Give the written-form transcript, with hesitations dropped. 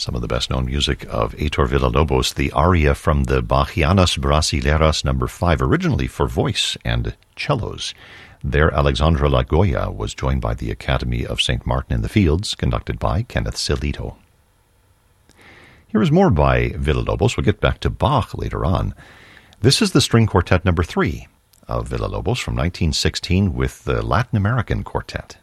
Some of the best-known music of Heitor Villa-Lobos, the aria from the Bachianas Brasileiras No. 5, originally for voice and cellos. There, Alexandra Lagoya was joined by the Academy of St. Martin in the Fields, conducted by Kenneth Silito. Here is more by Villa-Lobos. We'll get back to Bach later on. This is the String Quartet No. 3 of Villa-Lobos from 1916 with the Latin American Quartet.